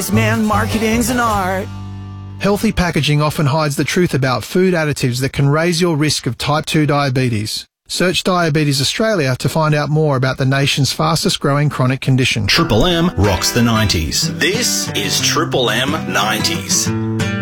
wise man, marketing's an art. Healthy packaging often hides the truth about food additives that can raise your risk of type 2 diabetes. Search Diabetes Australia to find out more about the nation's fastest growing chronic condition. Triple M rocks the 90s. This is Triple M 90s.